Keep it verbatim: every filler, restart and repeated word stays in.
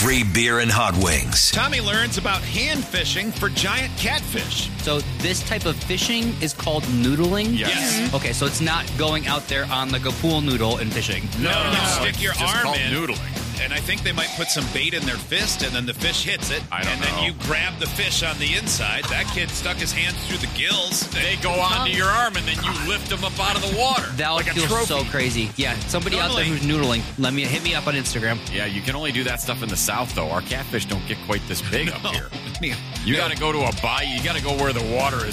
free beer and hot wings. Tommy learns about hand fishing for giant catfish. So this type of fishing is called noodling? Yes. yes. Okay, so it's not going out there on like a pool noodle and fishing. No, no, no, stick your it's just arm called in. noodling. And I think they might put some bait in their fist, and then the fish hits it. I don't and know. then you grab the fish on the inside. That kid stuck his hands through the gills. They go onto your arm, and then you lift them up out of the water. That would like a feel trophy. so crazy. Yeah, somebody Normally- out there who's noodling, let me hit me up on Instagram. Yeah, you can only do that stuff in the South, though. Our catfish don't get quite this big up here. Yeah. You got to go to a bayou. You got to go where the water is